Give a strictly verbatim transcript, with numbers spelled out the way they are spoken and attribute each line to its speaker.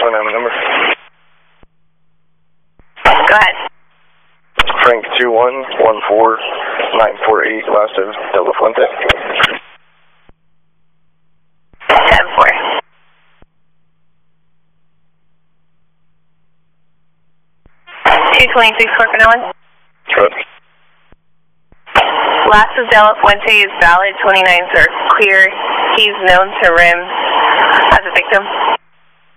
Speaker 1: one, I have a number.
Speaker 2: Go ahead.
Speaker 1: Frank two one one four nine four eight, last of De La Fuente.
Speaker 2: ten four. two twenty-six, Corcoran one.
Speaker 1: Good.
Speaker 2: Last of De La Fuente is valid, twenty-nines are clear. He's known to rim as a victim.